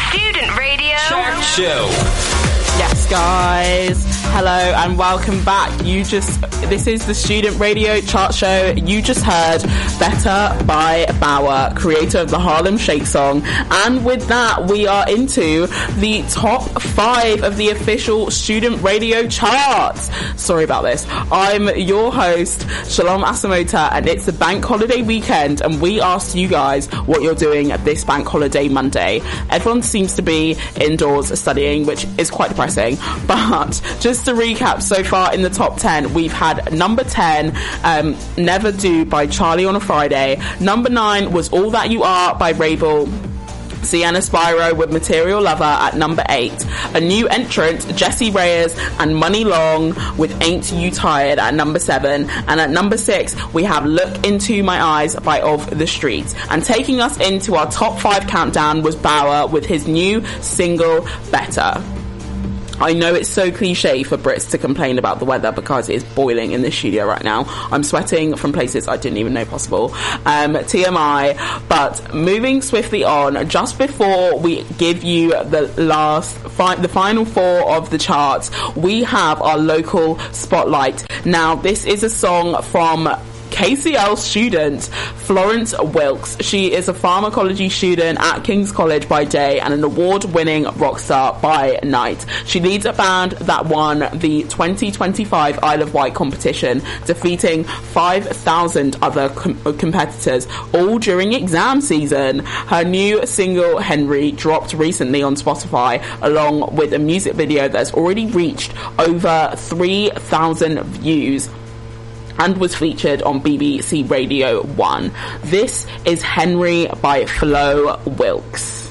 Student Radio Chat Show. Yes, guys. Hello and welcome back. This is the Student Radio Chart Show. You just heard Better by Bauer, creator of the Harlem Shake song. And with that, we are into the top 5 of the official Student Radio charts. Sorry about this. I'm your host, Shalom Asamota, and it's the bank holiday weekend, and we asked you guys what you're doing this bank holiday Monday. Everyone seems to be indoors studying, which is quite depressing. But just to recap, so far in the top 10, we've had number 10, Never Do by Charlie on a Friday. Number 9 was All That You Are by Rabel. Sienna Spyro with Material Lover at number 8. A new entrant, Jessie Reyes and Money Long with Ain't You Tired at number 7. And at number 6, we have Look Into My Eyes by Of the Streets. And taking us into our top 5 countdown was Bauer with his new single, Better. I know it's so cliche for Brits to complain about the weather because it is boiling in this studio right now. I'm sweating from places I didn't even know possible. TMI. But moving swiftly on, just before we give you the final 4 of the charts, we have our local spotlight. Now, this is a song from KCL student Florence Wilkes. She is a pharmacology student at King's College by day and an award-winning rock star by night. She leads a band that won the 2025 Isle of Wight competition, defeating 5,000 other competitors, all during exam season. Her new single, Henry, dropped recently on Spotify, along with a music video that has already reached over 3,000 views and was featured on BBC Radio 1. This is Henry by Flo Wilkes.